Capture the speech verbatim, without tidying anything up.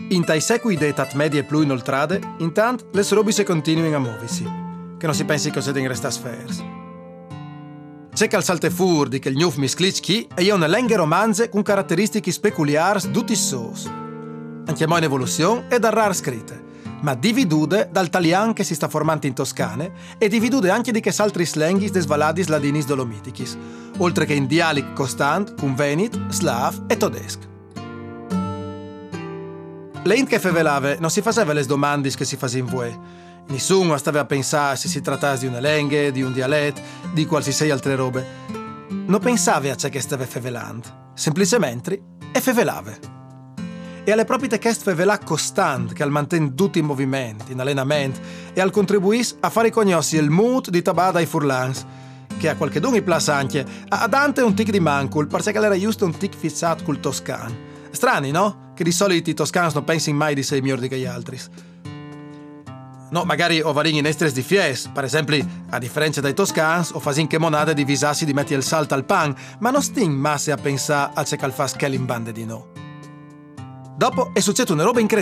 In tai secoli d'etat medie più inoltrade, intant le robise continuino a muoversi, che non si pensi cosa den resta sfers. C'è che al salte fur di che il gnuf misclicchi e io una lenghe romanze con caratteristiche peculiari tutti sos. Anche mo in evoluzione e da rar scritte, ma dividude dal talian che si sta formando in Toscane e dividude anche di che altri slenghis des valadis ladinis dolomitichis, oltre che in dialit costant con venit, slav e tedesco. L'int che fevelave non si faceva le domande che si faceva in voi. Nessuno stava a pensare se si trattasse di una lingua, di un dialetto, di qualsiasi altre robe. Non pensava a ciò che stava fevelando, semplicemente e fevelave. E alle proprie test fevelà costante che al mantiene tutti i movimenti, in allenamento e al contribuisce a fare conosci il mood di tabada ai furlans, che a qualche dunque plus anche a Dante un tic di mancul, perché era giusto un tic fissato col toscano. Strani, no? Che di solito i toscani non pensano mai di essere migliori che gli altri. No, magari o varin in estres di fies, per esempio, a differenza dai toscani, o fasin che monade di visassi di metti il salto al pan, ma non sting masse a pensare a ce che al fa in bande di no. Dopo è successo una roba incredibile.